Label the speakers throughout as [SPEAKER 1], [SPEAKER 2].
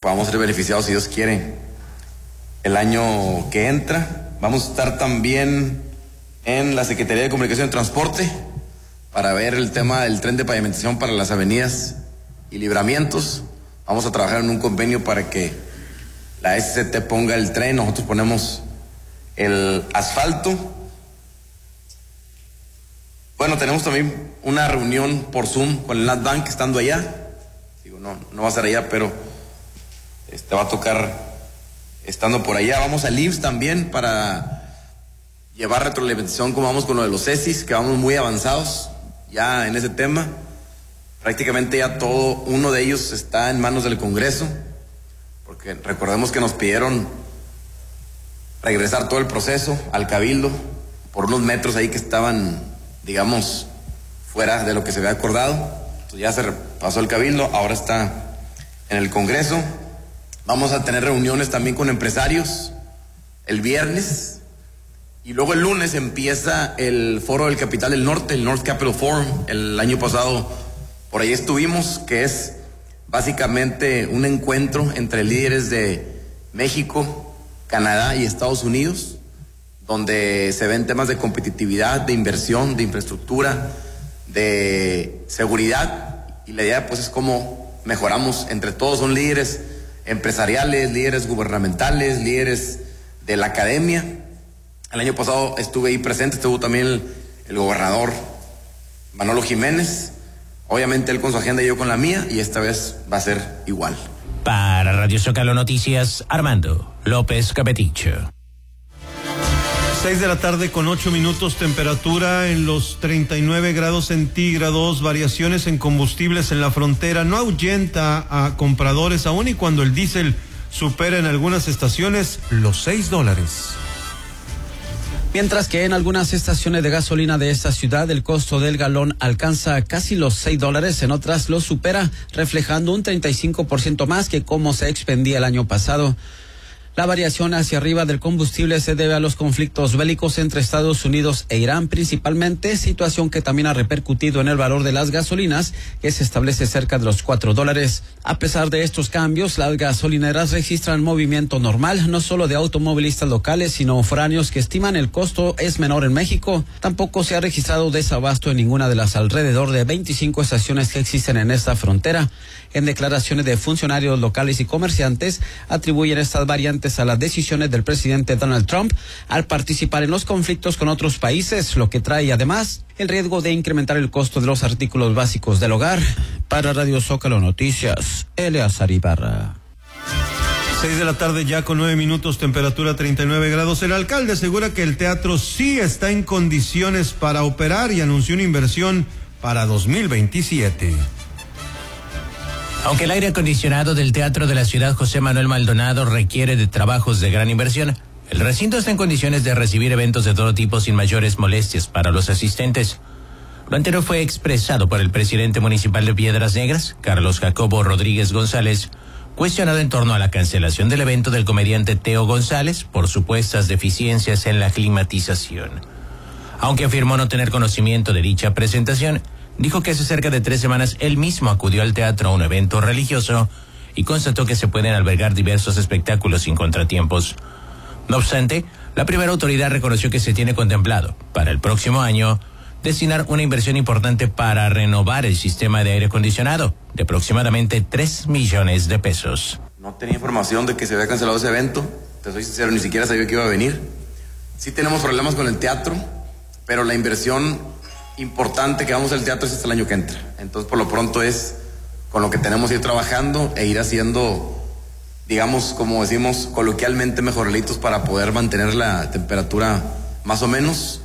[SPEAKER 1] podamos ser beneficiados, si Dios quiere, el año que entra. Vamos a estar también en la Secretaría de Comunicación y Transporte para ver el tema del tren de pavimentación para las avenidas y libramientos. Vamos a trabajar en un convenio para que la SCT ponga el tren, nosotros ponemos el asfalto. Bueno, tenemos también una reunión por Zoom con el NatBank estando allá. Digo, no va a ser allá, pero va a tocar estando por allá. Vamos al IMSS también para llevar retroalimentación, como vamos con lo de los CECIS, que vamos muy avanzados ya en ese tema. Prácticamente ya todo uno de ellos está en manos del Congreso, porque recordemos que nos pidieron regresar todo el proceso al Cabildo por unos metros ahí que estaban, digamos, fuera de lo que se había acordado. Entonces ya se pasó el Cabildo, ahora está en el Congreso. Vamos a tener reuniones también con empresarios el viernes. Y luego el lunes empieza el Foro del Capital del Norte, el North Capital Forum. El año pasado por ahí estuvimos, que es básicamente un encuentro entre líderes de México, Canadá y Estados Unidos, donde se ven temas de competitividad, de inversión, de infraestructura, de seguridad. Y la idea pues es cómo mejoramos entre todos. Son líderes empresariales, líderes gubernamentales, líderes de la academia. El año pasado estuve ahí presente, estuvo también el gobernador Manolo Jiménez, obviamente él con su agenda y yo con la mía, y esta vez va a ser igual.
[SPEAKER 2] Para Radio Zócalo Noticias, Armando López Capeticho.
[SPEAKER 3] 6:08 p.m, temperatura en los 39 grados centígrados, variaciones en combustibles en la frontera, no ahuyenta a compradores aún y cuando el diésel supera en algunas estaciones los $6.
[SPEAKER 4] Mientras que en algunas estaciones de gasolina de esta ciudad el costo del galón alcanza casi los $6, en otras lo supera, reflejando un 35% más que como se expendía el año pasado. La variación hacia arriba del combustible se debe a los conflictos bélicos entre Estados Unidos e Irán principalmente, situación que también ha repercutido en el valor de las gasolinas, que se establece cerca de los $4. A pesar de estos cambios, las gasolineras registran movimiento normal, no solo de automovilistas locales, sino foráneos que estiman el costo es menor en México. Tampoco se ha registrado desabasto en ninguna de las alrededor de 25 estaciones que existen en esta frontera. En declaraciones de funcionarios locales y comerciantes, atribuyen estas variantes a las decisiones del presidente Donald Trump al participar en los conflictos con otros países, lo que trae además el riesgo de incrementar el costo de los artículos básicos del hogar. Para Radio Zócalo Noticias, Eleazar Ibarra.
[SPEAKER 3] 6:09 p.m, temperatura 39 grados. El alcalde asegura que el teatro sí está en condiciones para operar y anunció una inversión para 2027.
[SPEAKER 2] Aunque el aire acondicionado del Teatro de la Ciudad José Manuel Maldonado requiere de trabajos de gran inversión, el recinto está en condiciones de recibir eventos de todo tipo sin mayores molestias para los asistentes. Lo anterior fue expresado por el presidente municipal de Piedras Negras, Carlos Jacobo Rodríguez González, cuestionado en torno a la cancelación del evento del comediante Teo González por supuestas deficiencias en la climatización. Aunque afirmó no tener conocimiento de dicha presentación, dijo que hace cerca de 3 semanas él mismo acudió al teatro a un evento religioso y constató que se pueden albergar diversos espectáculos sin contratiempos. No obstante, la primera autoridad reconoció que se tiene contemplado, para el próximo año, destinar una inversión importante para renovar el sistema de aire acondicionado, de aproximadamente 3 millones de pesos.
[SPEAKER 1] No tenía información de que se había cancelado ese evento, te soy sincero, ni siquiera sabía que iba a venir. Sí tenemos problemas con el teatro, pero la inversión importante que vamos al teatro es hasta el año que entra. Entonces, por lo pronto es con lo que tenemos que ir trabajando e ir haciendo, digamos, como decimos coloquialmente, mejoralitos para poder mantener la temperatura más o menos.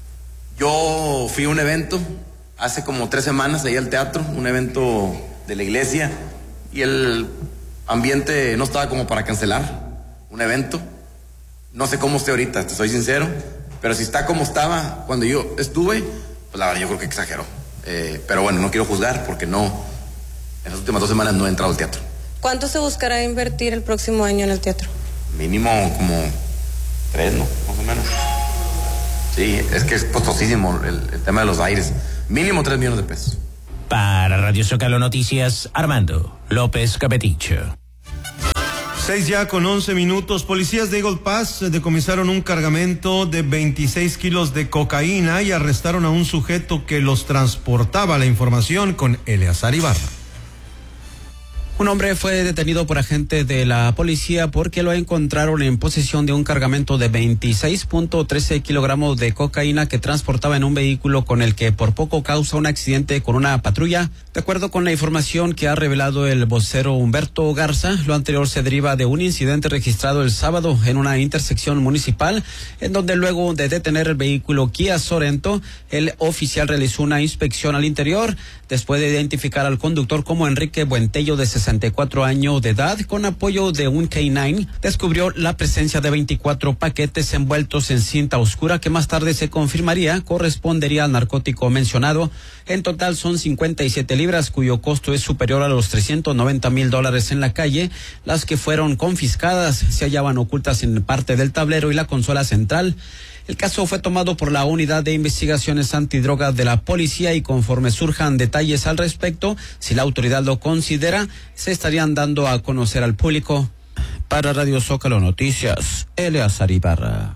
[SPEAKER 1] Yo fui a un evento hace como 3 semanas ahí al teatro, un evento de la iglesia, y el ambiente no estaba como para cancelar un evento. No sé cómo esté ahorita, te soy sincero, pero si está como estaba cuando yo estuve, pues la verdad yo creo que exageró. Pero bueno, no quiero juzgar porque no, en las últimas 2 semanas no he entrado al teatro.
[SPEAKER 5] ¿Cuánto se buscará invertir el próximo año en el teatro?
[SPEAKER 1] Mínimo como 3, ¿no? Más o menos. Sí, es que es costosísimo el tema de los aires. Mínimo 3 millones de pesos.
[SPEAKER 2] Para Radio Zócalo Noticias, Armando López Capeticho.
[SPEAKER 3] 6:11. Policías de Eagle Pass decomisaron un cargamento de 26 kilos de cocaína y arrestaron a un sujeto que los transportaba. La información con Eleazar Ibarra.
[SPEAKER 4] Un hombre fue detenido por agentes de la policía porque lo encontraron en posesión de un cargamento de 26.13 kilogramos de cocaína que transportaba en un vehículo con el que por poco causa un accidente con una patrulla. De acuerdo con la información que ha revelado el vocero Humberto Garza, lo anterior se deriva de un incidente registrado el sábado en una intersección municipal, en donde luego de detener el vehículo Kia Sorento, el oficial realizó una inspección al interior, después de identificar al conductor como Enrique Buentello, de 64 años de edad, con apoyo de un K9, descubrió la presencia de 24 paquetes envueltos en cinta oscura que más tarde se confirmaría correspondería al narcótico mencionado. En total son 57 libras, cuyo costo es superior a los $390,000 en la calle. Las que fueron confiscadas se hallaban ocultas en parte del tablero y la consola central. El caso fue tomado por la Unidad de Investigaciones Antidrogas de la Policía y conforme surjan detalles al respecto, si la autoridad lo considera, se estarían dando a conocer al público. Para Radio Zócalo Noticias, Eleazar Ibarra.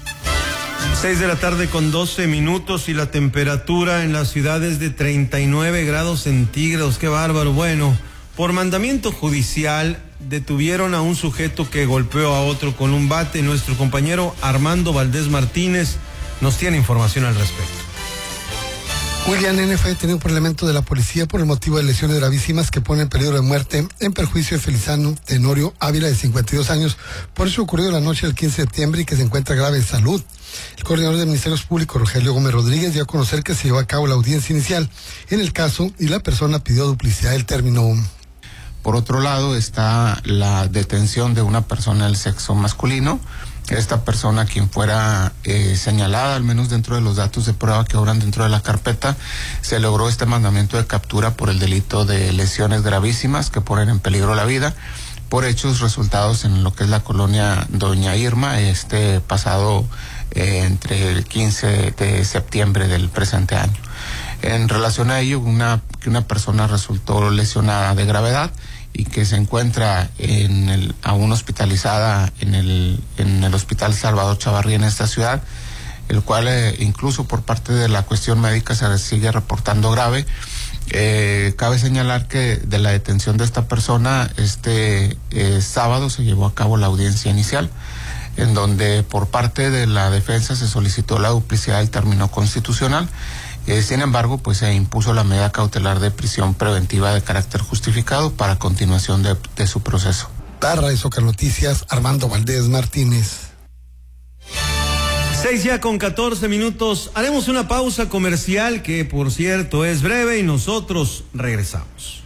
[SPEAKER 3] 6:12 y la temperatura en la ciudad es de 39 grados centígrados. ¡Qué bárbaro! Bueno, por mandamiento judicial detuvieron a un sujeto que golpeó a otro con un bate. Nuestro compañero Armando Valdés Martínez nos tiene información al respecto.
[SPEAKER 6] William N. fue detenido por elementos de la policía por el motivo de lesiones gravísimas que ponen en peligro de muerte en perjuicio de Felizano Tenorio Ávila, de 52 años, por eso ocurrido la noche del 15 de septiembre y que se encuentra grave de salud. El coordinador de Ministerios Públicos, Rogelio Gómez Rodríguez, dio a conocer que se llevó a cabo la audiencia inicial en el caso y la persona pidió duplicidad del término.
[SPEAKER 7] Por otro lado está la detención de una persona del sexo masculino. Esta persona, quien fuera señalada, al menos dentro de los datos de prueba que obran dentro de la carpeta, se logró este mandamiento de captura por el delito de lesiones gravísimas que ponen en peligro la vida, por hechos resultados en lo que es la colonia Doña Irma, pasado entre el 15 de septiembre del presente año. En relación a ello, que una persona resultó lesionada de gravedad y que se encuentra aún hospitalizada en el Hospital Salvador Chavarría en esta ciudad, el cual incluso por parte de la cuestión médica se sigue reportando grave. Cabe señalar que de la detención de esta persona, sábado se llevó a cabo la audiencia inicial, en donde por parte de la defensa se solicitó la duplicidad del término constitucional. Sin embargo, pues se impuso la medida cautelar de prisión preventiva de carácter justificado para continuación de su proceso.
[SPEAKER 6] Para Radio Zócalo Noticias, Armando Valdés Martínez.
[SPEAKER 3] 6:14. Haremos una pausa comercial que, por cierto, es breve y nosotros regresamos.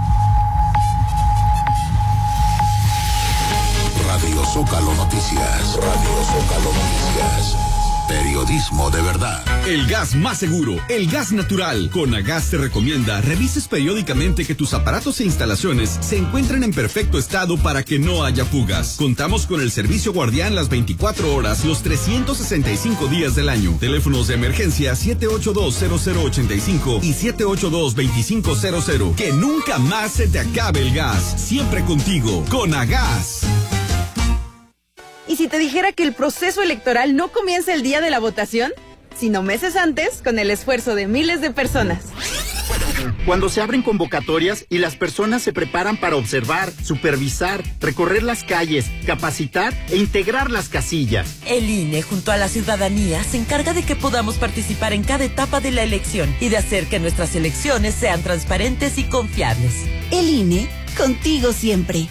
[SPEAKER 8] Radio Zócalo Noticias. Radio Zócalo Noticias. Periodismo de verdad.
[SPEAKER 9] El gas más seguro, el gas natural. Conagas te recomienda revises periódicamente que tus aparatos e instalaciones se encuentren en perfecto estado para que no haya fugas. Contamos con el servicio guardián las 24 horas, los 365 días del año. Teléfonos de emergencia 782-0085 y 782-2500. Que nunca más se te acabe el gas. Siempre contigo. Conagas.
[SPEAKER 10] ¿Y si te dijera que el proceso electoral no comienza el día de la votación, sino meses antes, con el esfuerzo de miles de personas?
[SPEAKER 11] Cuando se abren convocatorias y las personas se preparan para observar, supervisar, recorrer las calles, capacitar e integrar las casillas.
[SPEAKER 12] El INE, junto a la ciudadanía, se encarga de que podamos participar en cada etapa de la elección y de hacer que nuestras elecciones sean transparentes y confiables.
[SPEAKER 13] El INE, contigo siempre.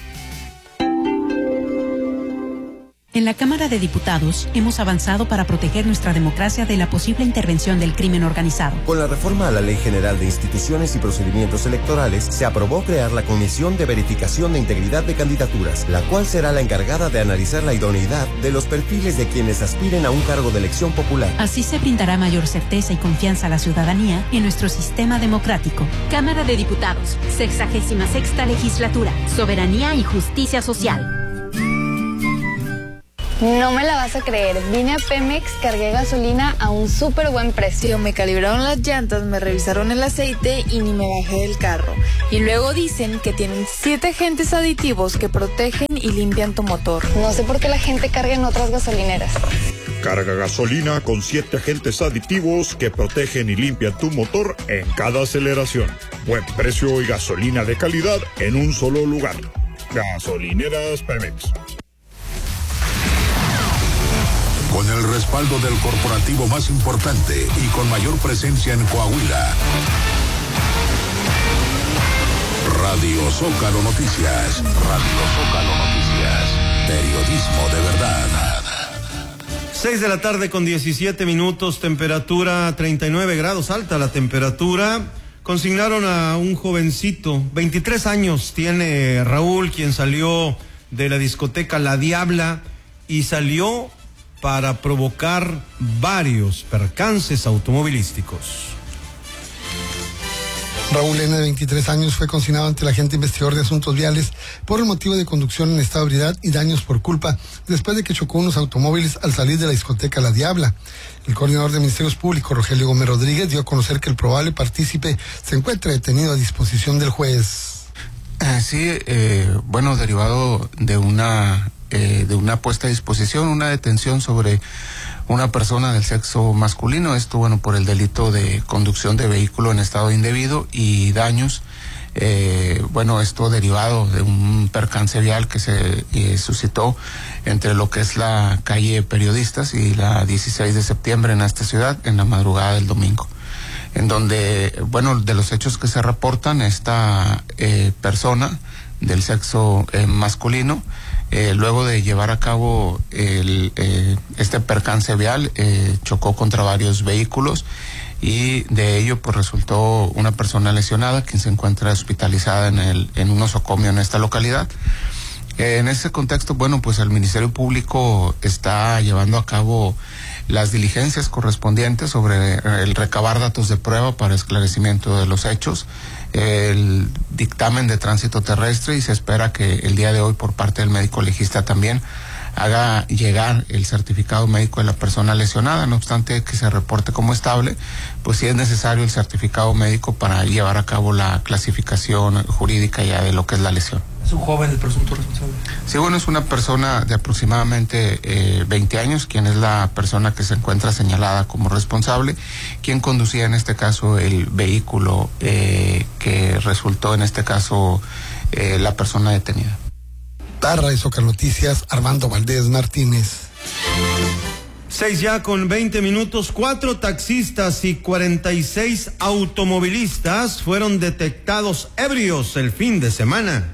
[SPEAKER 14] En la Cámara de Diputados hemos avanzado para proteger nuestra democracia de la posible intervención del crimen organizado.
[SPEAKER 15] Con la reforma a la Ley General de Instituciones y Procedimientos Electorales, se aprobó crear la Comisión de Verificación de Integridad de Candidaturas, la cual será la encargada de analizar la idoneidad de los perfiles de quienes aspiren a un cargo de elección popular.
[SPEAKER 14] Así se brindará mayor certeza y confianza a la ciudadanía en nuestro sistema democrático.
[SPEAKER 16] Cámara de Diputados, 66ª Legislatura, Soberanía y Justicia Social. No me la vas a creer. Vine a Pemex, cargué gasolina a un súper buen precio. Me calibraron las llantas, me revisaron el aceite y ni me bajé del carro. Y luego dicen que tienen 7 agentes aditivos que protegen y limpian tu motor. No sé por qué la gente carga en otras gasolineras.
[SPEAKER 17] Carga gasolina con 7 agentes aditivos que protegen y limpian tu motor en cada aceleración. Buen precio y gasolina de calidad en un solo lugar. Gasolineras Pemex.
[SPEAKER 8] Con el respaldo del corporativo más importante y con mayor presencia en Coahuila. Radio Zócalo Noticias. Radio Zócalo Noticias. Periodismo de verdad.
[SPEAKER 3] 6 de la tarde con 17 minutos, temperatura 39 grados, alta la temperatura. Consignaron a un jovencito, 23 años tiene Raúl, quien salió de la discoteca La Diabla y salió para provocar varios percances automovilísticos.
[SPEAKER 6] Raúl N., de 23 años, fue consignado ante el agente investigador de asuntos viales por el motivo de conducción en estado de ebriedad y daños por culpa, después de que chocó unos automóviles al salir de la discoteca La Diabla. El coordinador de Ministerios Públicos, Rogelio Gómez Rodríguez, dio a conocer que el probable partícipe se encuentra detenido a disposición del juez.
[SPEAKER 7] Derivado de una puesta a disposición, una detención sobre una persona del sexo masculino, esto por el delito de conducción de vehículo en estado indebido y daños, esto derivado de un percance vial que se suscitó entre lo que es la calle Periodistas y la 16 de septiembre en esta ciudad en la madrugada del domingo, en donde, de los hechos que se reportan, esta persona del sexo masculino, luego de llevar a cabo este percance vial, chocó contra varios vehículos y de ello resultó una persona lesionada, quien se encuentra hospitalizada en un nosocomio en esta localidad. En ese contexto, el Ministerio Público está llevando a cabo las diligencias correspondientes sobre el recabar datos de prueba para esclarecimiento de los hechos, el dictamen de tránsito terrestre, y se espera que el día de hoy por parte del médico legista también haga llegar el certificado médico de la persona lesionada. No obstante que se reporte como estable, pues sí es necesario el certificado médico para llevar a cabo la clasificación jurídica ya de lo que es la lesión.
[SPEAKER 18] ¿Es un joven el presunto responsable?
[SPEAKER 7] Sí, es una persona de aproximadamente 20 años, quien es la persona que se encuentra señalada como responsable, quien conducía en este caso el vehículo que resultó en este caso la persona detenida.
[SPEAKER 6] Tarra y Zócalo Noticias, Armando Valdés Martínez.
[SPEAKER 3] 6 ya con 20 minutos, 4 taxistas y 46 automovilistas fueron detectados ebrios el fin de semana.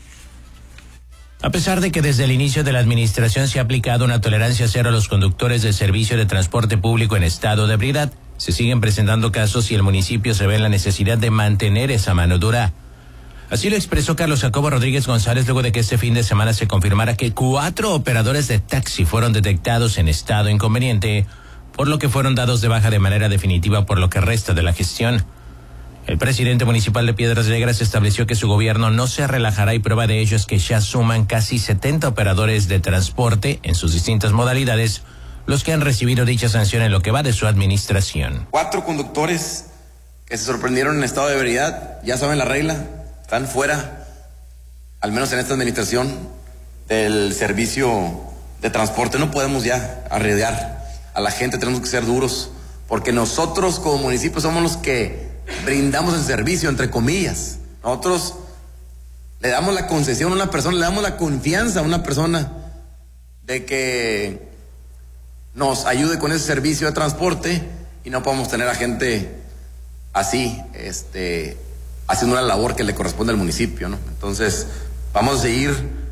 [SPEAKER 2] A pesar de que desde el inicio de la administración se ha aplicado una tolerancia cero a los conductores del servicio de transporte público en estado de ebriedad, se siguen presentando casos y el municipio se ve en la necesidad de mantener esa mano dura. Así lo expresó Carlos Jacobo Rodríguez González luego de que este fin de semana se confirmara que 4 operadores de taxi fueron detectados en estado inconveniente, por lo que fueron dados de baja de manera definitiva por lo que resta de la gestión. El presidente municipal de Piedras Negras estableció que su gobierno no se relajará y prueba de ello es que ya suman casi 70 operadores de transporte en sus distintas modalidades, los que han recibido dicha sanción en lo que va de su administración.
[SPEAKER 1] 4 conductores que se sorprendieron en estado de ebriedad, ya saben la regla, están fuera, al menos en esta administración, del servicio de transporte. No podemos ya arriesgar a la gente, tenemos que ser duros, porque nosotros como municipio somos los que brindamos el servicio, entre comillas. Nosotros le damos la concesión a una persona, le damos la confianza a una persona de que nos ayude con ese servicio de transporte, y no podemos tener a gente así, haciendo una labor que le corresponde al municipio, ¿no? Entonces, vamos a seguir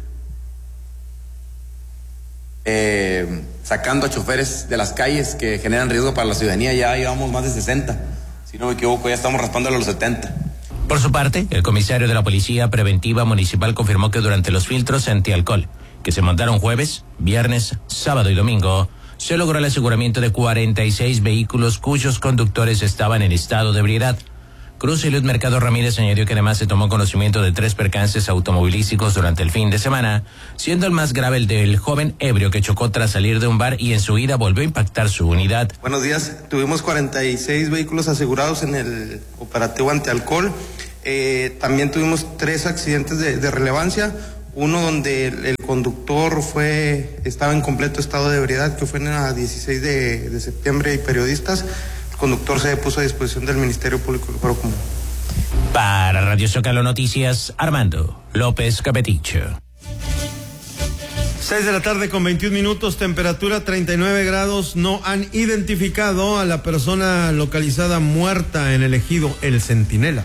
[SPEAKER 1] sacando a choferes de las calles que generan riesgo para la ciudadanía. Ya llevamos más de 60. Si no me equivoco, ya estamos raspando a los 70.
[SPEAKER 2] Por su parte, el comisario de la Policía Preventiva Municipal confirmó que durante los filtros antialcohol, que se montaron jueves, viernes, sábado y domingo, se logró el aseguramiento de 46 vehículos cuyos conductores estaban en estado de ebriedad, Cruz y Luz Mercado Ramírez añadió que además se tomó conocimiento de 3 percances automovilísticos durante el fin de semana, siendo el más grave el del joven ebrio que chocó tras salir de un bar y en su ida volvió a impactar su unidad.
[SPEAKER 19] Buenos días, tuvimos 46 vehículos asegurados en el operativo antialcohol. También tuvimos 3 accidentes de relevancia, uno donde el conductor estaba en completo estado de ebriedad, que fue en la 16 de septiembre, y periodistas. El conductor se puso a disposición del Ministerio Público del Fuero Común.
[SPEAKER 2] Para Radio Zócalo Noticias, Armando López Capeticho.
[SPEAKER 3] 6 de la tarde con 21 minutos, temperatura 39 grados. No han identificado a la persona localizada muerta en el ejido El Centinela.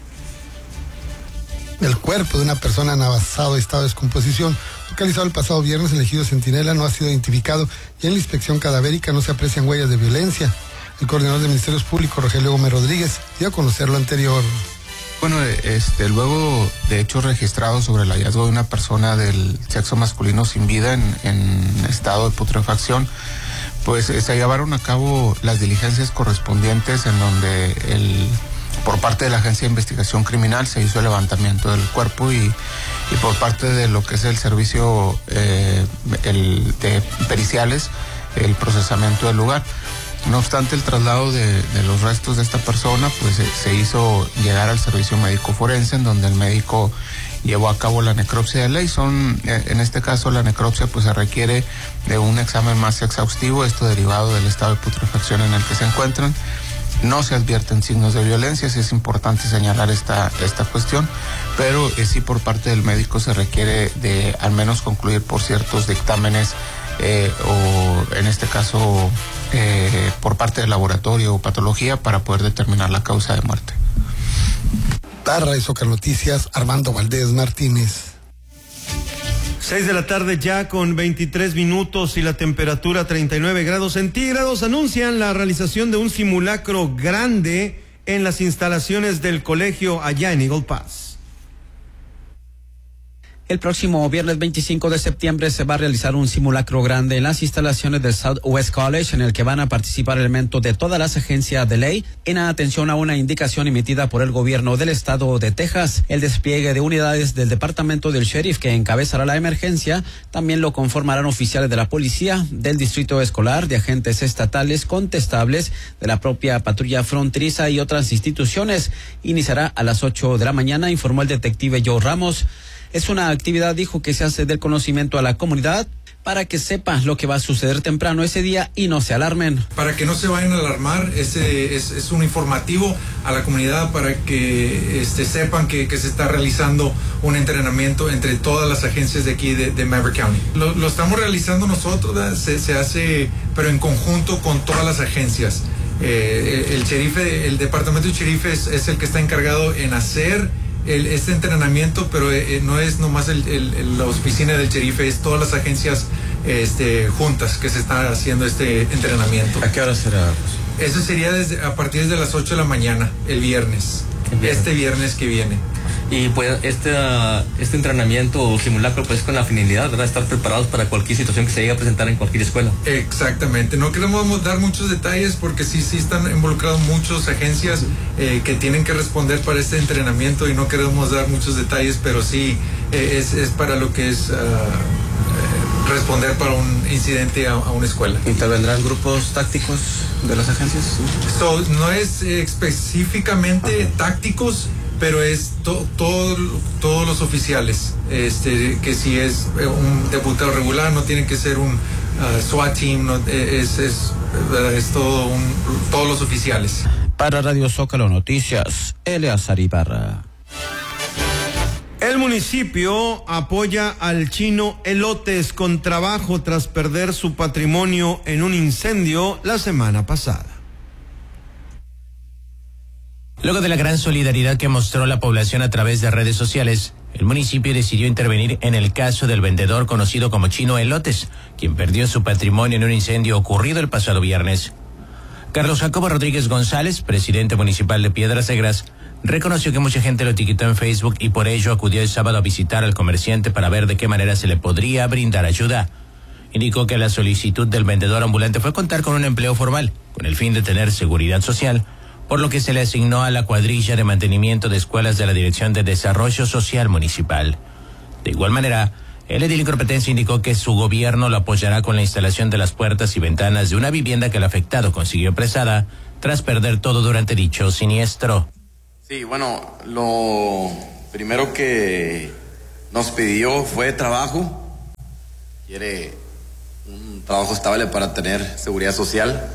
[SPEAKER 6] El cuerpo de una persona en avanzado estado de descomposición, localizado el pasado viernes en el ejido Centinela, no ha sido identificado y en la inspección cadavérica no se aprecian huellas de violencia. El coordinador de Ministerios Públicos, Rogelio Gómez Rodríguez, dio a conocer lo anterior.
[SPEAKER 7] Bueno, luego de hechos registrados sobre el hallazgo de una persona del sexo masculino sin vida en estado de putrefacción, pues se llevaron a cabo las diligencias correspondientes en donde por parte de la Agencia de Investigación Criminal se hizo el levantamiento del cuerpo y por parte de lo que es el servicio de periciales, el procesamiento del lugar. No obstante, el traslado de los restos de esta persona, pues se hizo llegar al servicio médico forense, en donde el médico llevó a cabo la necropsia de ley. En este caso, la necropsia pues se requiere de un examen más exhaustivo, esto derivado del estado de putrefacción en el que se encuentran. No se advierten signos de violencia, sí es importante señalar esta cuestión, pero sí por parte del médico se requiere de al menos concluir por ciertos dictámenes o en este caso por parte del laboratorio o patología para poder determinar la causa de muerte.
[SPEAKER 6] Para Radio Zócalo Noticias, Armando Valdés Martínez.
[SPEAKER 3] 6 de la tarde ya con 23 minutos y la temperatura 39 grados centígrados. Anuncian la realización de un simulacro grande en las instalaciones del colegio allá en Eagle Pass.
[SPEAKER 4] El próximo viernes 25 de septiembre se va a realizar un simulacro grande en las instalaciones del Southwest College, en el que van a participar elementos de todas las agencias de ley en atención a una indicación emitida por el gobierno del estado de Texas. El despliegue de unidades del departamento del sheriff que encabezará la emergencia también lo conformarán oficiales de la policía, del distrito escolar, de agentes estatales, contestables, de la propia patrulla fronteriza y otras instituciones. Iniciará a las 8 de la mañana, informó el detective Joe Ramos. Es una actividad, dijo, que se hace del conocimiento a la comunidad para que sepa lo que va a suceder temprano ese día y no se alarmen.
[SPEAKER 18] Para que no se vayan a alarmar, es un informativo a la comunidad para que sepan que se está realizando un entrenamiento entre todas las agencias de aquí de Maverick County. Lo estamos realizando nosotros, se hace, pero en conjunto con todas las agencias. El departamento de sheriff es el que está encargado en hacer este entrenamiento, pero no es nomás la oficina del sheriff, es todas las agencias juntas que se están haciendo este entrenamiento.
[SPEAKER 4] ¿A qué hora será?
[SPEAKER 18] Eso sería a partir de las 8 de la mañana, el viernes. Este viernes que viene.
[SPEAKER 20] Y pues este entrenamiento o simulacro pues con la finalidad, ¿verdad?, estar preparados para cualquier situación que se llegue a presentar en cualquier escuela.
[SPEAKER 18] Exactamente, no queremos dar muchos detalles porque sí están involucrados muchas agencias que tienen que responder para este entrenamiento y no queremos dar muchos detalles, pero sí es para lo que es responder para un incidente a una escuela.
[SPEAKER 4] ¿Intervendrán grupos tácticos de las agencias?
[SPEAKER 18] No es específicamente tácticos, pero es todos los oficiales, que si es un diputado regular no tiene que ser un SWAT team, no, es todos los oficiales.
[SPEAKER 4] Para Radio Zócalo Noticias, Eleazar Ibarra.
[SPEAKER 3] El municipio apoya al chino Elotes con trabajo tras perder su patrimonio en un incendio la semana pasada.
[SPEAKER 2] Luego de la gran solidaridad que mostró la población a través de redes sociales, el municipio decidió intervenir en el caso del vendedor conocido como Chino Elotes, quien perdió su patrimonio en un incendio ocurrido el pasado viernes. Carlos Jacobo Rodríguez González, presidente municipal de Piedras Negras, reconoció que mucha gente lo etiquetó en Facebook y por ello acudió el sábado a visitar al comerciante para ver de qué manera se le podría brindar ayuda. Indicó que la solicitud del vendedor ambulante fue contar con un empleo formal, con el fin de tener seguridad social, por lo que se le asignó a la cuadrilla de mantenimiento de escuelas de la Dirección de Desarrollo Social Municipal. De igual manera, el edil en competencia indicó que su gobierno lo apoyará con la instalación de las puertas y ventanas de una vivienda que el afectado consiguió prestada tras perder todo durante dicho siniestro.
[SPEAKER 1] Sí, bueno, lo primero que nos pidió fue trabajo. Quiere un trabajo estable para tener seguridad social.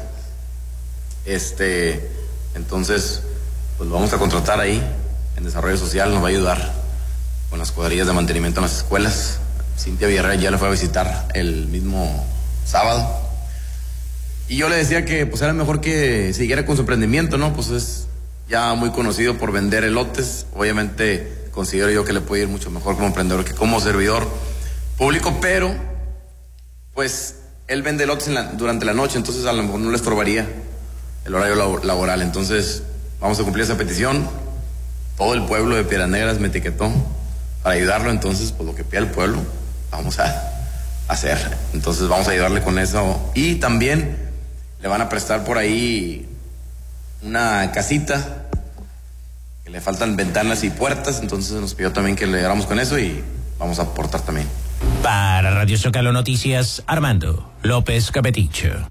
[SPEAKER 1] Entonces, pues lo vamos a contratar ahí en Desarrollo Social, nos va a ayudar con las cuadrillas de mantenimiento en las escuelas. Cintia Villarreal ya la fue a visitar el mismo sábado. Y yo le decía que pues era mejor que siguiera con su emprendimiento, ¿no? Pues es ya muy conocido por vender elotes. Obviamente considero yo que le puede ir mucho mejor como emprendedor que como servidor público, pero pues él vende elotes durante la noche, entonces a lo mejor no le estorbaría el horario laboral. Entonces vamos a cumplir esa petición. Todo el pueblo de Piedras Negras me etiquetó para ayudarlo, entonces pues lo que pida el pueblo vamos a hacer. Entonces vamos a ayudarle con eso. Y también le van a prestar por ahí una casita que le faltan ventanas y puertas, entonces nos pidió también que le ayudáramos con eso y vamos a aportar también.
[SPEAKER 2] Para Radio Zócalo Noticias, Armando López Capeticho.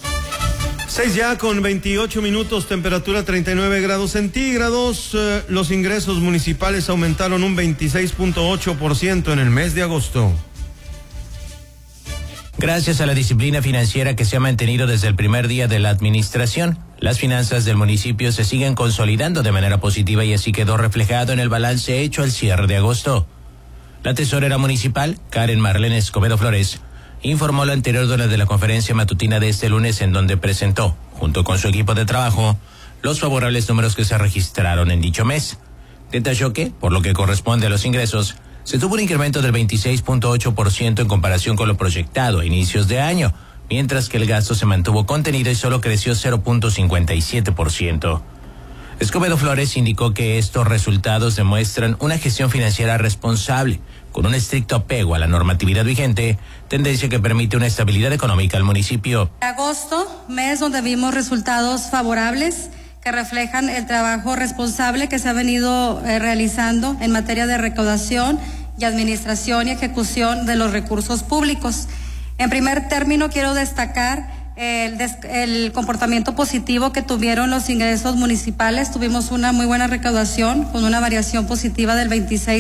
[SPEAKER 3] 6 ya con 28 minutos, temperatura 39 grados centígrados. Los ingresos municipales aumentaron un 26.8% en el mes de agosto.
[SPEAKER 2] Gracias a la disciplina financiera que se ha mantenido desde el primer día de la administración, las finanzas del municipio se siguen consolidando de manera positiva y así quedó reflejado en el balance hecho al cierre de agosto. La tesorera municipal, Karen Marlene Escobedo Flores, informó lo anterior durante la conferencia matutina de este lunes en donde presentó, junto con su equipo de trabajo, los favorables números que se registraron en dicho mes. Detalló que, por lo que corresponde a los ingresos, se tuvo un incremento del 26.8% en comparación con lo proyectado a inicios de año, mientras que el gasto se mantuvo contenido y solo creció 0.57%. Escobedo Flores indicó que estos resultados demuestran una gestión financiera responsable, con un estricto apego a la normatividad vigente, tendencia que permite una estabilidad económica al municipio.
[SPEAKER 21] Agosto, mes donde vimos resultados favorables que reflejan el trabajo responsable que se ha venido realizando en materia de recaudación y administración y ejecución de los recursos públicos. En primer término, quiero destacar el comportamiento positivo que tuvieron los ingresos municipales. Tuvimos una muy buena recaudación con una variación positiva del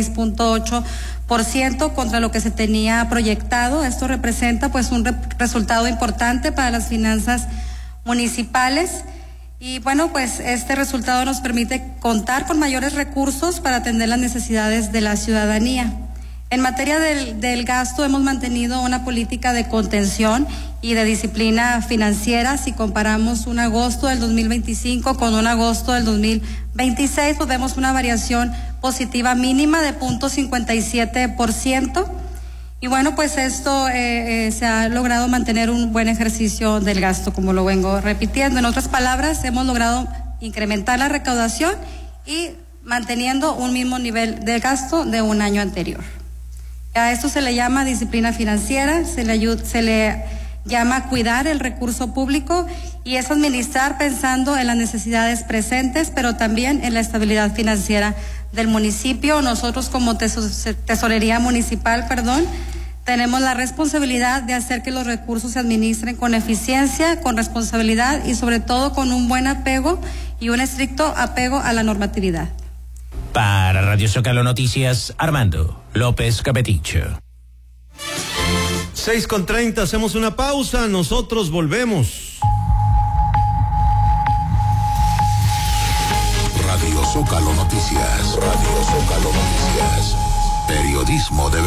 [SPEAKER 21] 26.8% contra lo que se tenía proyectado. Esto representa pues un resultado importante para las finanzas municipales. Y bueno, pues este resultado nos permite contar con mayores recursos para atender las necesidades de la ciudadanía. En materia del gasto hemos mantenido una política de contención y de disciplina financiera. Si comparamos un agosto del 2025 con un agosto del 2026, pues vemos una variación positiva mínima de 0.57%. Y bueno, pues esto se ha logrado mantener un buen ejercicio del gasto, como lo vengo repitiendo. En otras palabras, hemos logrado incrementar la recaudación y manteniendo un mismo nivel de gasto de un año anterior. A esto se le llama disciplina financiera, se le llama cuidar el recurso público y es administrar pensando en las necesidades presentes, pero también en la estabilidad financiera del municipio. Nosotros como tesorería municipal, tenemos la responsabilidad de hacer que los recursos se administren con eficiencia, con responsabilidad y sobre todo con un buen apego y un estricto apego a la normatividad.
[SPEAKER 2] Para Radio Zócalo Noticias, Armando López Capeticho.
[SPEAKER 3] 6:30, hacemos una pausa, nosotros volvemos.
[SPEAKER 8] Radio Zócalo Noticias. Radio Zócalo Noticias. Periodismo de verdad.